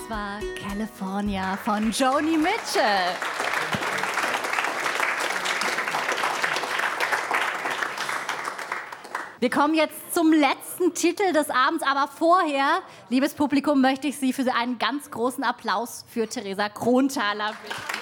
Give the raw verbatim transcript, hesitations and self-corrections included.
war California von Joni Mitchell. Wir kommen jetzt zum letzten Titel des Abends, aber vorher, liebes Publikum, möchte ich Sie für einen ganz großen Applaus für Theresa Kronthaler bitten.